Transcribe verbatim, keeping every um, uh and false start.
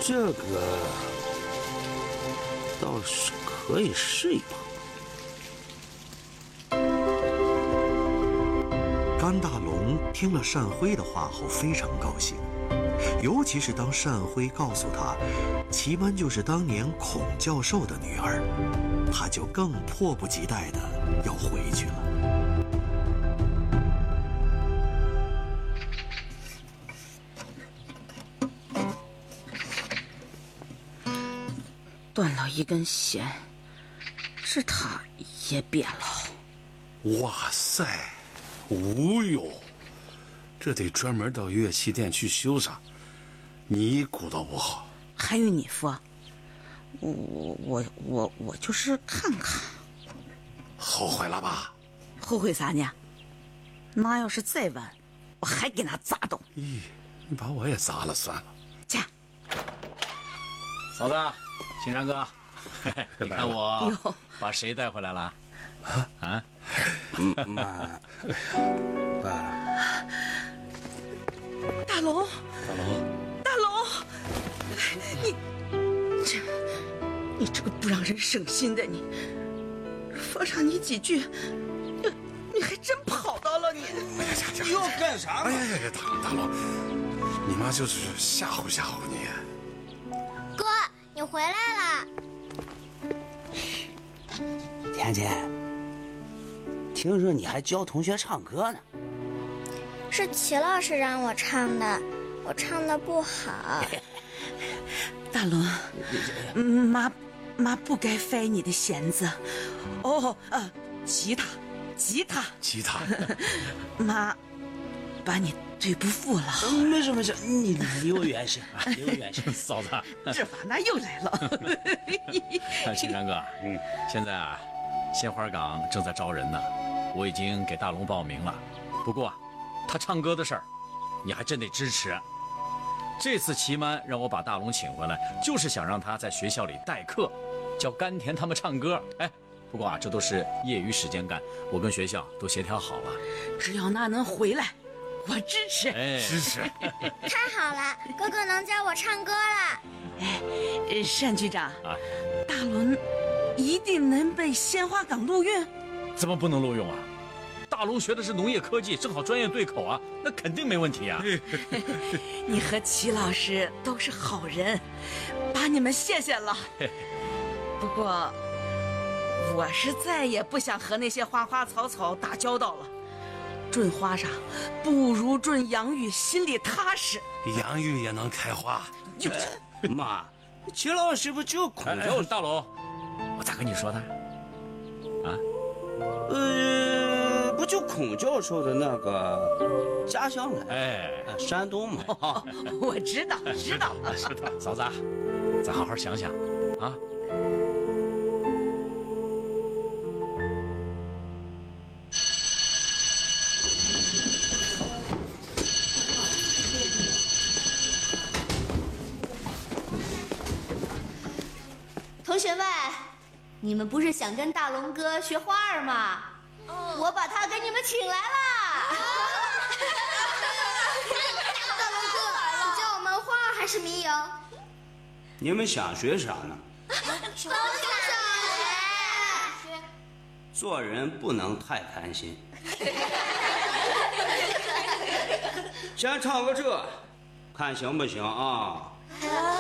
这个倒是可以试一把。 甘大龙听了单辉的话后非常高兴，尤其是当单辉告诉他齐曼就是当年孔教授的女儿，他就更迫不及待地要回去了。 断了一根弦，是他也变了。 哇塞，无哟，这得专门到乐器店去修上，你鼓捣不好。 还有你夫，我我我我就是看看。 后悔了吧？ 后悔啥呢？那要是再晚，我还给他砸倒。 咦，你把我也砸了算了。 去， 嫂子，青山哥，你看我把谁带回来了？啊？ 嗯，妈，爸， 大龙， 大龙， 大龙，你这，你这个不让人省心的你，说上你几句，你你还真跑到了你。 哎呀呀呀！ 你要干啥？ 哎呀呀呀！大龙大龙，你妈就是吓唬吓唬你。 哥，你回来了。 甜甜，听说你还教同学唱歌呢？ 是齐老师让我唱的，我唱的不好。 大龙，妈妈不该掰你的弦子。哦，呃，吉他，吉他， 吉他。 妈把你对不住了。 嗯，没事没事，你离我远些，离我远些。 嫂子， 这把那又来了。 青山哥，嗯，现在啊，鲜花岗正在招人呢，我已经给大龙报名了。不过，他唱歌的事儿，你还真得支持。这次齐曼让我把大龙请回来，就是想让他在学校里代课，教甘甜他们唱歌。哎，不过啊，这都是业余时间干，我跟学校都协调好了。 只要那能回来，我支持。 哎， 支持。 太好了，哥哥能教我唱歌了。 哎，单局长啊， 大龙一定能被鲜花岗录用？ 怎么不能录用啊？大龙学的是农业科技，正好专业对口啊，那肯定没问题啊。 你和齐老师都是好人，把你们谢谢了。不过，我是再也不想和那些花花草草打交道了。种花上不如种洋芋，心里踏实。 洋芋也能开花。 就是。 妈，齐老师不就孔教授？ 大龙，我咋跟你说的？啊？ 呃，不就孔教授的那个家乡来？ 哎， 山东嘛。 哦，我知道，知道。 是的，嫂子，咱好好想想啊。 同学们，你们不是想跟大龙哥学花儿吗？哦，我把他给你们请来了。 大龙哥，你教我们花儿还是民谣？ 你们想学啥呢？ 都想学。 做人不能太贪心。先唱个这，看行不行啊？